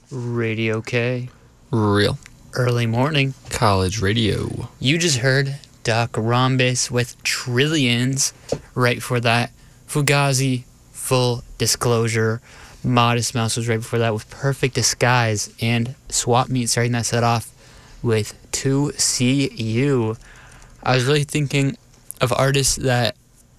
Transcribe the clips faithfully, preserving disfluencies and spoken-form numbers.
Radio K. Real. Early morning. College radio. You just heard Doc Rhombus with Trillions. Right before that, Fugazi, Full Disclosure. Modest Mouse was right before that with Perfect Disguise. And Swap Meet starting that set off with To See You. I was really thinking of artists that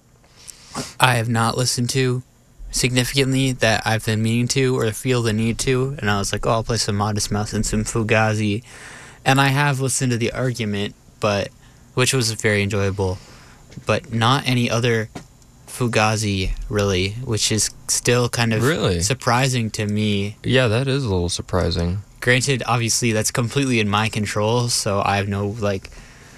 I have not listened to significantly that I've been meaning to or feel the need to, and I was like, oh, I'll play some Modest Mouse and some Fugazi. And I have listened to The Argument, but which was very enjoyable, but not any other Fugazi, really, which is still kind of really surprising to me. Yeah, that is a little surprising. Granted, obviously, that's completely in my control, so I have no, like,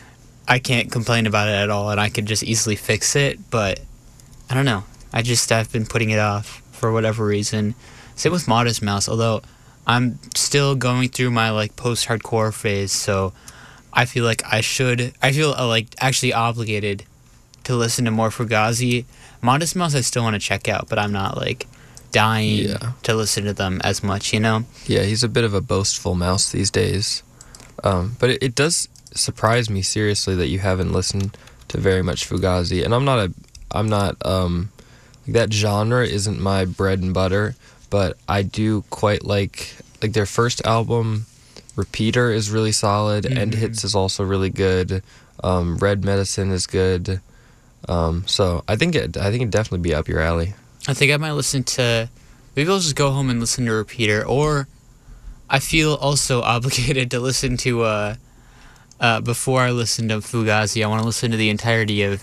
I can't complain about it at all, and I could just easily fix it, but I don't know. I just have been putting it off for whatever reason. Same with Modest Mouse, although I'm still going through my like post-hardcore phase, so I feel like I should. I feel uh, like actually obligated to listen to more Fugazi. Modest Mouse I still want to check out, but I'm not like dying yeah. to listen to them as much, you know? Yeah, he's a bit of a boastful mouse these days. Um, but it, it does surprise me seriously that you haven't listened to very much Fugazi, and I'm not a. I'm not. Um, That genre isn't my bread and butter, but I do quite like like their first album, Repeater, is really solid. Mm-hmm. End Hits is also really good. Um, Red Medicine is good. Um, so I think it I think it'd definitely be up your alley. I think I might listen to. Maybe I'll just go home and listen to Repeater, or I feel also obligated to listen to. Uh, uh, before I listen to Fugazi, I want to listen to the entirety of.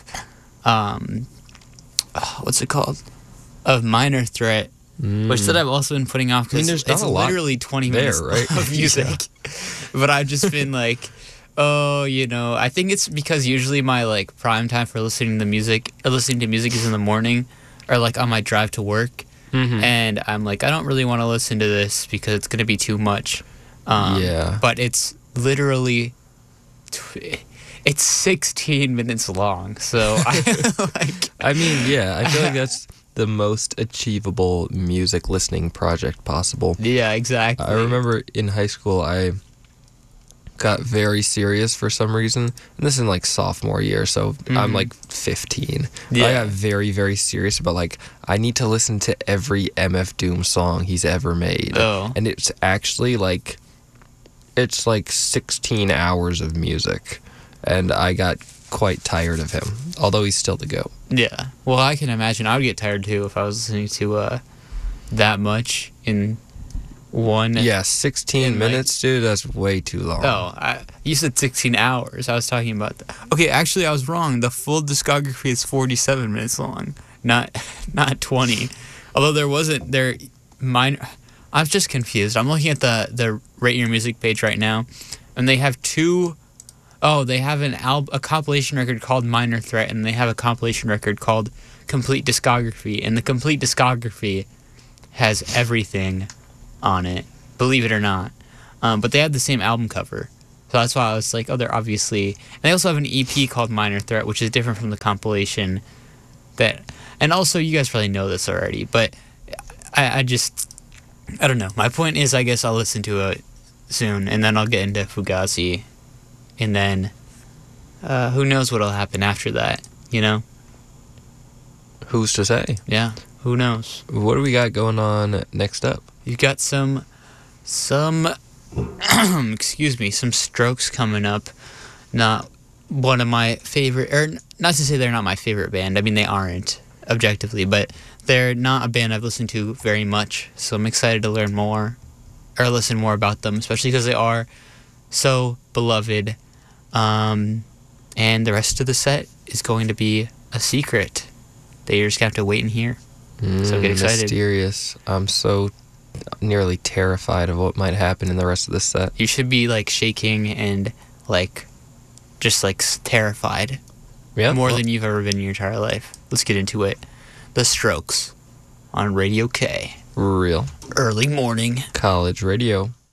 Um, Oh, what's it called? Of Minor Threat, mm. which that I've also been putting off because I mean, it's literally twenty there, minutes right? of music. Yeah. But I've just been like, oh, you know, I think it's because usually my like prime time for listening to music or listening to music is in the morning or like on my drive to work, mm-hmm. and I'm like, I don't really want to listen to this because it's gonna be too much. Um, yeah. But it's literally. Tw- It's sixteen minutes long, so I like. I mean, yeah, I feel like that's the most achievable music listening project possible. Yeah, exactly. I remember in high school, I got very serious for some reason, and this is in like sophomore year, so mm-hmm. I'm like fifteen. Yeah. I got very, very serious about like I need to listen to every M F Doom song he's ever made, oh. and it's actually like, it's like sixteen hours of music. And I got quite tired of him, although he's still the GOAT. Yeah. Well, I can imagine I would get tired, too, if I was listening to uh, that much in one... Yeah, sixteen in minutes, like, dude, that's way too long. Oh, I, you said sixteen hours. I was talking about that. Okay, actually, I was wrong. The full discography is forty-seven minutes long, not not twenty. Although there wasn't... there minor. I'm just confused. I'm looking at the, the Rate Your Music page right now, and they have two... Oh, they have an al- a compilation record called Minor Threat, and they have a compilation record called Complete Discography. And the Complete Discography has everything on it, believe it or not. Um, but they have the same album cover. So that's why I was like, oh, they're obviously... And they also have an E P called Minor Threat, which is different from the compilation. That, and also, you guys probably know this already, but I, I just... I don't know. My point is, I guess I'll listen to it soon, and then I'll get into Fugazi. And then, uh, who knows what'll happen after that, you know? Who's to say? Yeah, who knows? What do we got going on next up? You've got some, some, excuse me, some Strokes coming up. Not one of my favorite, or not to say they're not my favorite band. I mean, they aren't, objectively, but they're not a band I've listened to very much. So I'm excited to learn more, or listen more about them, especially because they are so beloved. Um, and the rest of the set is going to be a secret that you're just going to have to wait and hear. Mm, so get excited. Mysterious. I'm so nearly terrified of what might happen in the rest of the set. You should be, like, shaking and, like, just, like, terrified. Yeah. More well. than you've ever been in your entire life. Let's get into it. The Strokes on Radio K. Real. Early morning. College radio.